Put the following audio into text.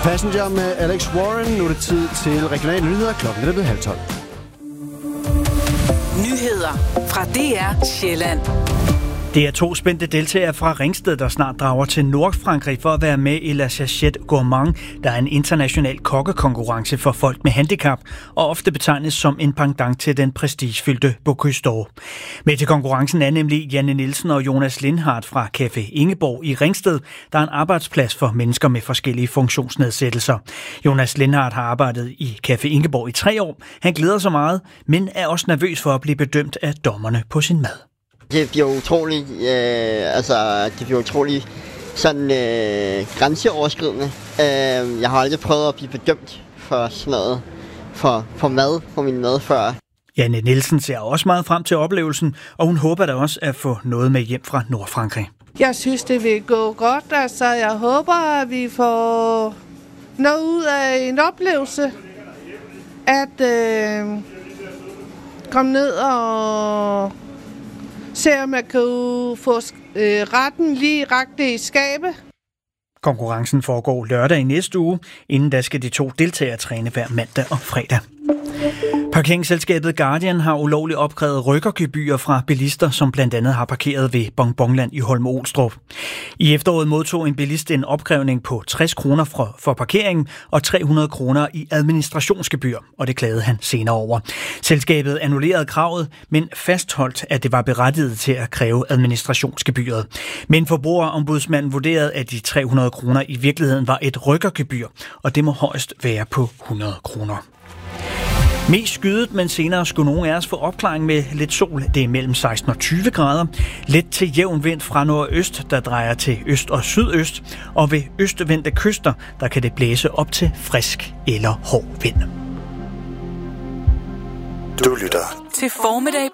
Passenger med Alex Warren. Nu er det tid til regionale nyheder. Klokken er blevet 11:30. Nyheder fra DR Sjælland. Det er 2 spændte deltagere fra Ringsted, der snart drager til Nordfrankrig for at være med i La Sachette Gourmand, der er en international kokkekonkurrence for folk med handicap, og ofte betegnes som en pendant til den prestigefyldte Bocuse d'Or. Med til konkurrencen er nemlig Janne Nielsen og Jonas Lindhardt fra Café Ingeborg i Ringsted, der er en arbejdsplads for mennesker med forskellige funktionsnedsættelser. Jonas Lindhardt har arbejdet i Café Ingeborg i 3 år. Han glæder sig meget, men er også nervøs for at blive bedømt af dommerne på sin mad. Det bliver utroligt sådan grænseoverskridende. Jeg har aldrig prøvet at blive bedømt for sådan noget, for mad, på min mad før. Janne Nielsen ser også meget frem til oplevelsen, og hun håber da også at få noget med hjem fra Nordfrankrig. Jeg synes, det vil gå godt. Altså, jeg håber, at vi får noget ud af en oplevelse. At komme ned og se, om man kan få retten lige rakt i skabet. Konkurrencen foregår lørdag i næste uge. Inden da skal de 2 deltagere træne hver mandag og fredag. Parkeringsselskabet Guardian har ulovligt opkrævet rykkergebyrer fra bilister, som blandt andet har parkeret ved Bonbonland i Holme-Olstrup. I efteråret modtog en bilist en opkrævning på 60 kroner for parkeringen og 300 kroner i administrationsgebyr, og det klagede han senere over. Selskabet annullerede kravet, men fastholdt, at det var berettiget til at kræve administrationsgebyret. Men forbrugerombudsmanden vurderede, at de 300 kroner i virkeligheden var et rykkergebyr, og det må højst være på 100 kroner. Mest skydet, men senere skulle nogen af os få opklaring med lidt sol. Det er mellem 16 og 20 grader. Let til jævn vind fra nordøst, der drejer til øst og sydøst. Og ved østvendte kyster, der kan det blæse op til frisk eller hård vind. Du lytter til Formiddag